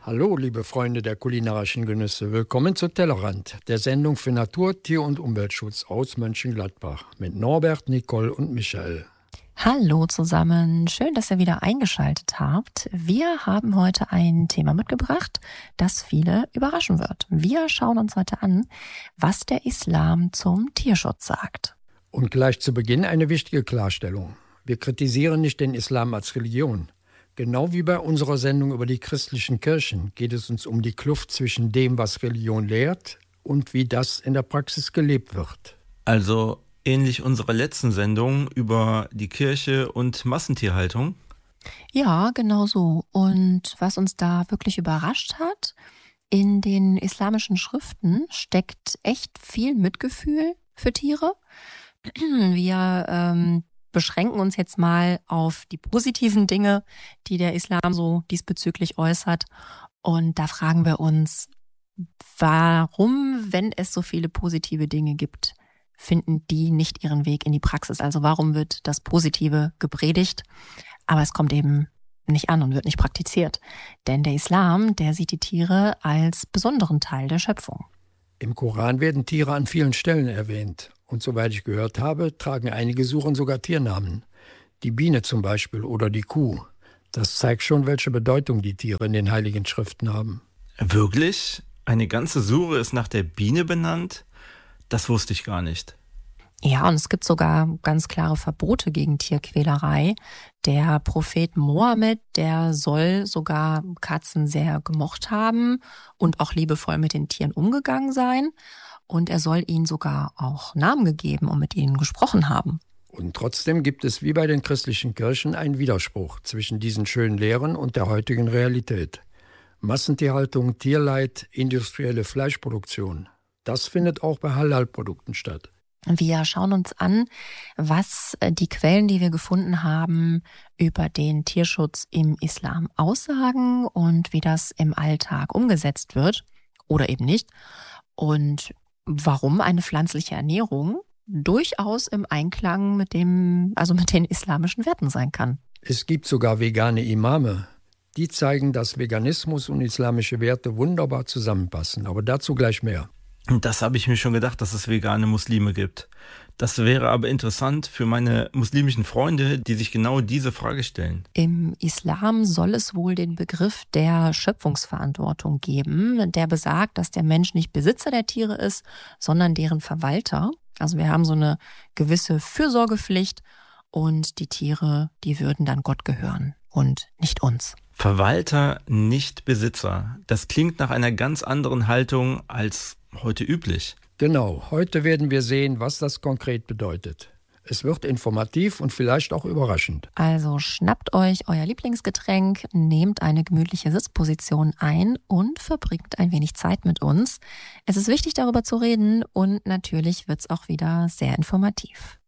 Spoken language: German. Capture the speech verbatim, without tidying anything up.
Hallo, liebe Freunde der kulinarischen Genüsse. Willkommen zu Tellerrand, der Sendung für Natur-, Tier- und Umweltschutz aus Mönchengladbach mit Norbert, Nicole und Michael. Hallo zusammen, schön, dass ihr wieder eingeschaltet habt. Wir haben heute ein Thema mitgebracht, das viele überraschen wird. Wir schauen uns heute an, was der Islam zum Tierschutz sagt. Und gleich zu Beginn eine wichtige Klarstellung. Wir kritisieren nicht den Islam als Religion. Genau wie bei unserer Sendung über die christlichen Kirchen geht es uns um die Kluft zwischen dem, was Religion lehrt und wie das in der Praxis gelebt wird. Also ähnlich unserer letzten Sendung über die Kirche und Massentierhaltung? Ja, genau so. Und was uns da wirklich überrascht hat, in den islamischen Schriften steckt echt viel Mitgefühl für Tiere. Wir ähm, beschränken uns jetzt mal auf die positiven Dinge, die der Islam so diesbezüglich äußert. Und da fragen wir uns, warum, wenn es so viele positive Dinge gibt, finden die nicht ihren Weg in die Praxis? Also warum wird das Positive gepredigt, aber es kommt eben nicht an und wird nicht praktiziert? Denn der Islam, der sieht die Tiere als besonderen Teil der Schöpfung. Im Koran werden Tiere an vielen Stellen erwähnt. Und soweit ich gehört habe, tragen einige Suren sogar Tiernamen. Die Biene zum Beispiel oder die Kuh. Das zeigt schon, welche Bedeutung die Tiere in den Heiligen Schriften haben. Wirklich? Eine ganze Sure ist nach der Biene benannt? Das wusste ich gar nicht. Ja, und es gibt sogar ganz klare Verbote gegen Tierquälerei. Der Prophet Mohammed, der soll sogar Katzen sehr gemocht haben und auch liebevoll mit den Tieren umgegangen sein. Und er soll ihnen sogar auch Namen gegeben und mit ihnen gesprochen haben. Und trotzdem gibt es wie bei den christlichen Kirchen einen Widerspruch zwischen diesen schönen Lehren und der heutigen Realität. Massentierhaltung, Tierleid, industrielle Fleischproduktion. Das findet auch bei Halal-Produkten statt. Wir schauen uns an, was die Quellen, die wir gefunden haben, über den Tierschutz im Islam aussagen und wie das im Alltag umgesetzt wird oder eben nicht. Und warum eine pflanzliche Ernährung durchaus im Einklang mit dem, also mit den islamischen Werten sein kann. Es gibt sogar vegane Imame. Die zeigen, dass Veganismus und islamische Werte wunderbar zusammenpassen. Aber dazu gleich mehr. Das habe ich mir schon gedacht, dass es vegane Muslime gibt. Das wäre aber interessant für meine muslimischen Freunde, die sich genau diese Frage stellen. Im Islam soll es wohl den Begriff der Schöpfungsverantwortung geben, der besagt, dass der Mensch nicht Besitzer der Tiere ist, sondern deren Verwalter. Also wir haben so eine gewisse Fürsorgepflicht und die Tiere, die würden dann Gott gehören und nicht uns. Verwalter, nicht Besitzer. Das klingt nach einer ganz anderen Haltung als heute üblich. Genau, heute werden wir sehen, was das konkret bedeutet. Es wird informativ und vielleicht auch überraschend. Also schnappt euch euer Lieblingsgetränk, nehmt eine gemütliche Sitzposition ein und verbringt ein wenig Zeit mit uns. Es ist wichtig, darüber zu reden und natürlich wird es auch wieder sehr informativ.